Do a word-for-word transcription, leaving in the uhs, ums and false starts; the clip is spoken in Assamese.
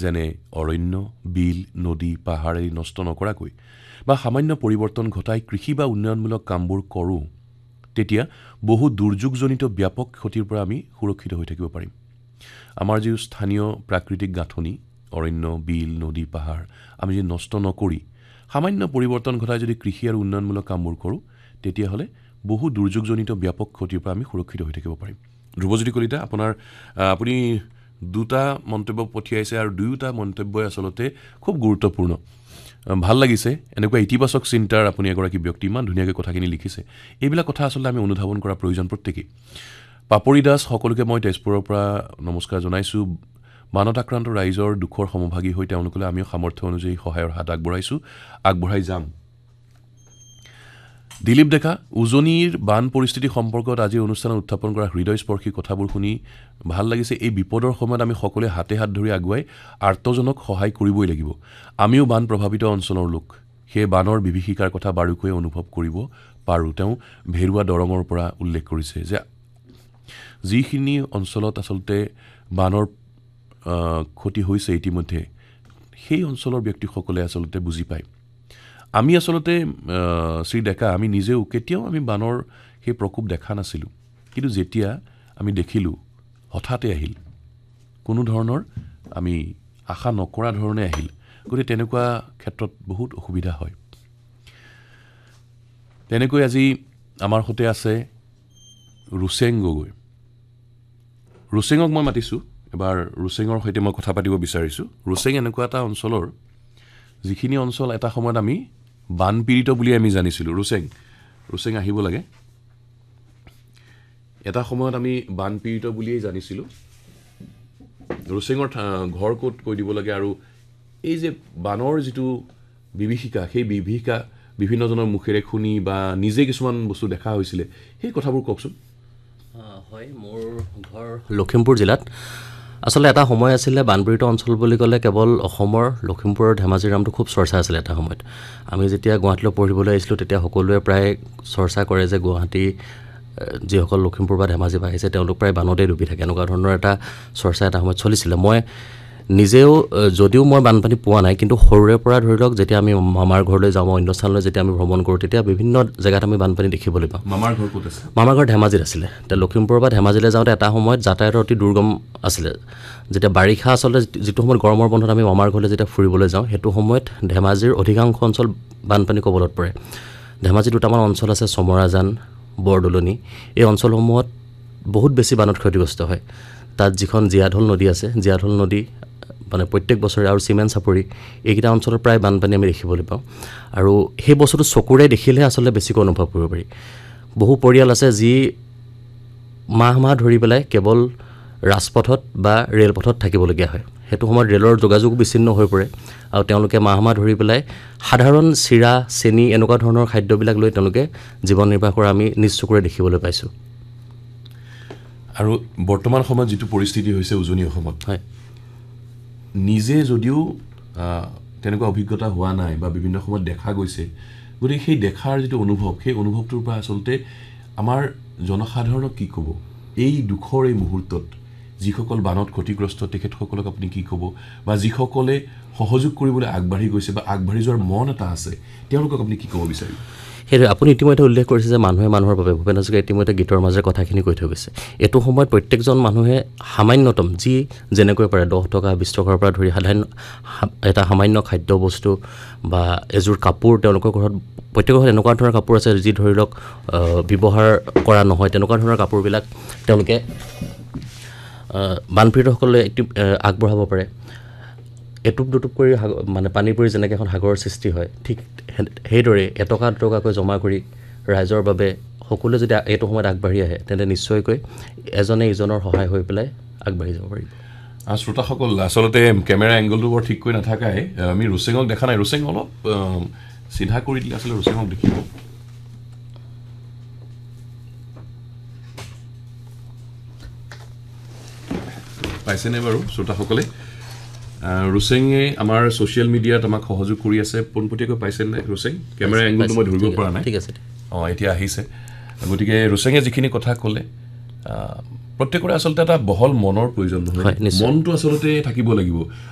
যেনে অৰণ্য, বিল, নদী, পাহাৰ আদি নষ্ট নকৰাকৈ বা সামান্য পৰিৱৰ্তন ঘটাই কৃষি বা উন্নয়নমূলক কামবোৰ কৰোঁ, তেতিয়া বহু দুৰ্যোগজনিত ব্যাপক ক্ষতিৰ পৰা আমি সুৰক্ষিত হৈ থাকিব পাৰিম। আমাৰ যি স্থানীয় প্ৰাকৃতিক গাঁথনি, অৰণ্য, বিল, নদী, পাহাৰ আমি যদি নষ্ট নকৰি সামান্য পৰিৱৰ্তন ঘটাই যদি কৃষি আৰু উন্নয়নমূলক কামবোৰ কৰোঁ, তেতিয়াহ'লে বহু দুৰ্যোগজনিত ব্যাপক ক্ষতিৰ পৰা আমি সুৰক্ষিত হৈ থাকিব পাৰিম। ধ্ৰুৱজ্যোতি কলিতা, আপোনাৰ আপুনি দুটা মন্তব্য পঠিয়াইছে আৰু দুয়োটা মন্তব্যই আচলতে খুব গুৰুত্বপূৰ্ণ। ভাল লাগিছে, এনেকুৱা ইতিবাচক চিন্তাৰ আপুনি এগৰাকী ব্যক্তি, ইমান ধুনীয়াকৈ কথাখিনি লিখিছে। এইবিলাক কথা আচলতে আমি অনুধাৱন কৰা প্ৰয়োজন প্ৰত্যেকেই। পাপৰি দাস, সকলোকে মই তেজপুৰৰ পৰা নমস্কাৰ জনাইছোঁ। বানত আক্ৰান্ত ৰাইজৰ দুখৰ সমভাগী হৈ তেওঁলোকলৈ আমিও সামৰ্থ্য অনুযায়ী সহায়ৰ হাত আগবঢ়াইছোঁ, আগবঢ়াই যাম। দিলীপ ডেকা, উজনিৰ বান পৰিস্থিতি সম্পৰ্কত আজিৰ অনুষ্ঠানত উত্থাপন কৰা হৃদয়স্পৰ্শী কথাবোৰ শুনি ভাল লাগিছে। এই বিপদৰ সময়ত আমি সকলোৱে হাতে হাত ধৰি আগুৱাই আৰ্তজনক সহায় কৰিবই লাগিব। আমিও বান প্ৰভাৱিত অঞ্চলৰ লোক, সেয়ে বানৰ বিভীষিকাৰ কথা বাৰুকৈ অনুভৱ কৰিব পাৰোঁ। তেওঁ ভেৰুৱা দৰঙৰ পৰা উল্লেখ কৰিছে যে যিখিনি অঞ্চলত আচলতে বানৰ ক্ষতি হৈছে ইতিমধ্যে, সেই অঞ্চলৰ ব্যক্তিসকলে আচলতে বুজি পায়। আমি আচলতে শ্ৰী ডেকা, আমি নিজেও কেতিয়াও আমি বানৰ সেই প্ৰকোপ দেখা নাছিলোঁ, কিন্তু যেতিয়া আমি দেখিলোঁ হঠাতে আহিল, কোনো ধৰণৰ আমি আশা নকৰা ধৰণে আহিল, গতিকে তেনেকুৱা ক্ষেত্ৰত বহুত অসুবিধা হয়। তেনেকৈ আজি আমাৰ সৈতে আছে ৰুচেং গগৈ। ৰুচেঙক মই মাতিছোঁ, এবাৰ ৰুচেঙৰ সৈতে মই কথা পাতিব বিচাৰিছোঁ। ৰুচেং এনেকুৱা এটা অঞ্চলৰ যিখিনি অঞ্চল এটা সময়ত আমি বানপীড়িত বুলি আমি জানিছিলোঁ। ৰুচেং ৰুচেং আহিব লাগে। এটা সময়ত আমি বানপীড়িত বুলিয়েই জানিছিলোঁ। ৰুচেঙৰ ঘৰ ক'ত কৈ দিব লাগে, আৰু এই যে বানৰ যিটো বিভীষিকা, সেই বিভীষিকা বিভিন্নজনৰ মুখেৰে শুনি বা নিজে কিছুমান বস্তু দেখা হৈছিলে, সেই কথাবোৰ কওকচোন। হয়, মোৰ ঘৰ লখিমপুৰ জিলাত। আচলতে এটা সময় আছিলে বানপীড়িত অঞ্চল বুলি ক'লে কেৱল অসমৰ লখিমপুৰৰ ধেমাজিৰ নামটো খুব চৰ্চা আছিলে এটা সময়ত। আমি যেতিয়া গুৱাহাটীলৈ পঢ়িবলৈ আহিছিলোঁ, তেতিয়া সকলোৱে প্ৰায় চৰ্চা কৰে যে গুৱাহাটী যিসকল লখিমপুৰ বা ধেমাজি পৰা আহিছে তেওঁলোক প্ৰায় বানতেই ডুবি থাকে, এনেকুৱা ধৰণৰ এটা চৰ্চা এটা সময়ত চলিছিলে। মই নিজেও, যদিও মই বানপানী পোৱা নাই, কিন্তু সৰুৰে পৰা ধৰি লওক যেতিয়া আমি মামাৰ ঘৰলৈ যাওঁ, অন্য স্থানলৈ যেতিয়া আমি ভ্ৰমণ কৰোঁ, তেতিয়া বিভিন্ন জেগাত আমি বানপানী দেখিবলৈ পাওঁ। মামাৰ ঘৰ ক'ত আছে? মামাৰ ঘৰ ধেমাজিত আছিলে। এতিয়া লখিমপুৰৰ পৰা ধেমাজিলৈ যাওঁতে এটা সময়ত যাতায়াতৰ অতি দুৰ্গম আছিলে। যেতিয়া বাৰিষা আচলতে যিটো সময়ত গৰমৰ বন্ধত আমি মামাৰ ঘৰলৈ যেতিয়া ফুৰিবলৈ যাওঁ, সেইটো সময়ত ধেমাজিৰ অধিকাংশ অঞ্চল বানপানী কবলত পৰে। ধেমাজি দুটামান অঞ্চল আছে, চমৰাজান, বৰদলনি, এই অঞ্চলসমূহত বহুত বেছি বানত ক্ষতিগ্ৰস্ত হয়। তাত যিখন জীয়াঢল নদী আছে, জীয়াঢল নদী মানে প্ৰত্যেক বছৰে, আৰু চিমেণ্ট চাপৰি, এইকেইটা অঞ্চলত প্ৰায় বানপানী আমি দেখিবলৈ পাওঁ। আৰু সেই বস্তুটো চকুৰে দেখিলেহে আচলতে বেছিকৈ অনুভৱ কৰিব পাৰি। বহু পৰিয়াল আছে যি মাহ মাহ ধৰি পেলাই কেৱল ৰাজপথত বা ৰেলপথত থাকিবলগীয়া হয়। সেইটো সময়ত ৰেলৰ যোগাযোগ বিচ্ছিন্ন হৈ পৰে, আৰু তেওঁলোকে মাহ মাহ ধৰি পেলাই সাধাৰণ চিৰা, চেনি এনেকুৱা ধৰণৰ খাদ্যবিলাক লৈ তেওঁলোকে জীৱন নিৰ্বাহ কৰা আমি নিজ চকুৰে দেখিবলৈ পাইছোঁ। আৰু বৰ্তমান সময়ত যিটো পৰিস্থিতি হৈছে উজনি অসমত, হয়, নিজে যদিও তেনেকুৱা অভিজ্ঞতা হোৱা নাই বা বিভিন্ন সময়ত দেখা গৈছে, গতিকে সেই দেখাৰ যিটো অনুভৱ, সেই অনুভৱটোৰ পৰা আচলতে আমাৰ জনসাধাৰণক কি ক'ব এই দুখৰ এই মুহূৰ্তত? যিসকল বানত ক্ষতিগ্ৰস্ত তেখেতসকলক আপুনি কি ক'ব, বা যিসকলে সহযোগ কৰিবলৈ আগবাঢ়ি গৈছে বা আগবাঢ়ি যোৱাৰ মন এটা আছে, তেওঁলোকক আপুনি কি ক'ব বিচাৰিব? সেইটোৱে আপুনি ইতিমধ্যে উল্লেখ কৰিছে যে মানুহে মানুহৰ বাবে, ভূপেন হাজৰিকাই ইতিমধ্যে গীতৰ মাজেৰে কথাখিনি কৈ থৈ গৈছে। এইটো সময়ত প্ৰত্যেকজন মানুহে সামান্যতম যি যেনেকৈ পাৰে দহ টকা বিছ টকাৰ পৰা ধৰি সাধাৰণ এটা সামান্য খাদ্য বস্তু বা এযোৰ কাপোৰ, তেওঁলোকৰ ঘৰত প্ৰত্যেকৰ ঘৰত এনেকুৱা ধৰণৰ কাপোৰ আছে যি ধৰি লওক ব্যৱহাৰ কৰা নহয়, তেনেকুৱা ধৰণৰ কাপোৰবিলাক তেওঁলোকে বানপীড়িতসকলে আগবঢ়াব পাৰে। এটুপ দুটুপ কৰি মানে পানী পৰি যেনেকৈ এখন সাগৰৰ সৃষ্টি হয়, ঠিক সেইদৰে এটকা দুটকাকৈ জমা কৰি ৰাইজৰ বাবে সকলোৱে যদি এইটো সময়ত আগবাঢ়ি আহে, তেন্তে নিশ্চয়কৈ এজনে ইজনৰ সহায় হৈ পেলাই আগবাঢ়ি যাব পাৰিব। শ্ৰোতাসকল, আচলতে কেমেৰা এংগলটো বৰ ঠিককৈ নাথাকাই, আমি ৰুচেঙক দেখা নাই। ৰুচেং অলপ চিধা কৰি দিলে আচলতে ৰুচেঙক দেখিব। পাইছেনে বাৰু শ্ৰোতাসকলে? ৰুচেঙে আমাৰ ছ'চিয়েল মিডিয়াত আমাক সহযোগ কৰি আছে, পোনপটীয়াকৈ পাইছেনে ৰুচেং? কেমেৰা এংগলটো মই ধৰিব পৰা নাই। ঠিক আছে, অঁ, এতিয়া আহিছে। গতিকে ৰুচেঙে যিখিনি কথা ক'লে, প্ৰত্যেকৰে আচলতে এটা বহল মনৰ প্ৰয়োজন নহয়, মনটো আচলতে থাকিব লাগিব।